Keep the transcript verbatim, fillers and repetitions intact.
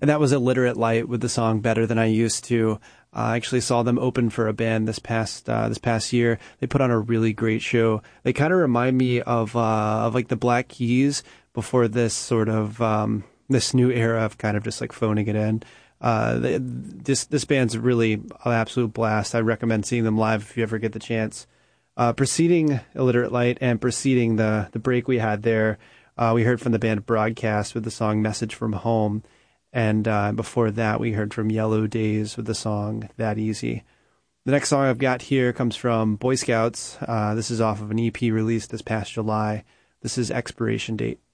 And that was Illiterate Light with the song Better Than I Used To. Uh, I actually saw them open for a band this past uh, this past year. They put on a really great show. They kind of remind me of uh, of like the Black Keys before this sort of um, this new era of kind of just like phoning it in. Uh, they, this this band's really an absolute blast. I recommend seeing them live if you ever get the chance. Uh, preceding Illiterate Light and preceding the the break we had there, uh, we heard from the band Broadcast with the song Message from Home. And uh, before that, we heard from Yellow Days with the song That Easy. The next song I've got here comes from Boy Scouts. Uh, this is off of an E P released this past July. This is Expiration Date.